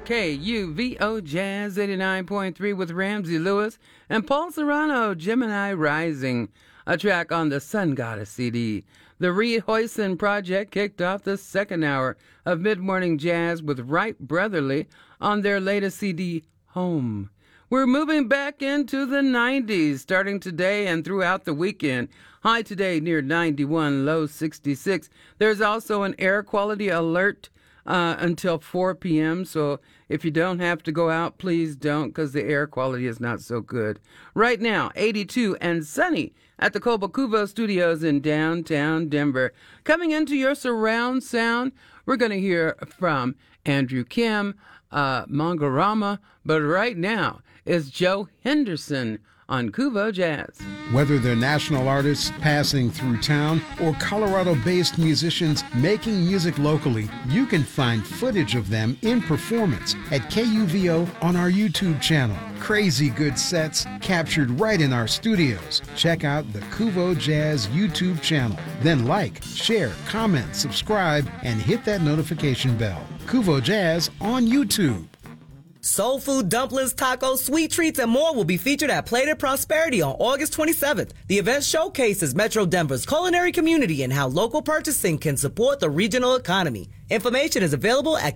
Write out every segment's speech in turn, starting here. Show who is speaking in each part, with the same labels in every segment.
Speaker 1: KUVO Jazz 89.3 with Ramsey Lewis and Paul Serrano, Gemini Rising, a track on the Sun Goddess CD. The Reed Hoyson Project kicked off the second hour of mid-morning jazz with Wright Brotherly on their latest CD, Home. We're moving back into the 90s, starting today and throughout the weekend. High today near 91, low 66. There's also an air quality alert until 4 p.m., so if you don't have to go out, please don't, because the air quality is not so good. Right now, 82 and sunny at the Cobo-Cuvo Studios in downtown Denver. Coming into your surround sound, we're going to hear from Andrew Kim, Mangorama, but right now is Joe Henderson on Cuvo Jazz.
Speaker 2: Whether they're national artists passing through town or Colorado-based musicians making music locally, you can find footage of them in performance at KUVO on our YouTube channel. Crazy good sets captured right in our studios. Check out the Cuvo Jazz YouTube channel. Then like, share, comment, subscribe, and hit that notification bell. Cuvo Jazz on YouTube.
Speaker 3: Soul food, dumplings, tacos, sweet treats, and more will be featured at Plated Prosperity on August 27th. The event showcases Metro Denver's culinary community and how local purchasing can support the regional economy. Information is available at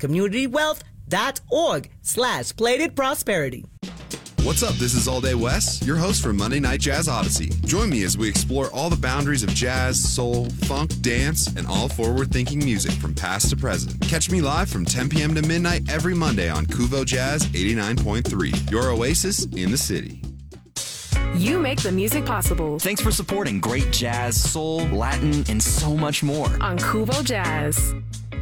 Speaker 3: communitywealth.org/Plated Prosperity.
Speaker 4: What's up? This is All Day Wes, your host for Monday Night Jazz Odyssey. Join me as we explore all the boundaries of jazz, soul, funk, dance, and all forward-thinking music from past to present. Catch me live from 10 p.m. to midnight every Monday on Cuvo Jazz 89.3, your oasis in the city.
Speaker 5: You make the music possible.
Speaker 6: Thanks for supporting great jazz, soul, Latin, and so much more
Speaker 5: on Cuvo Jazz.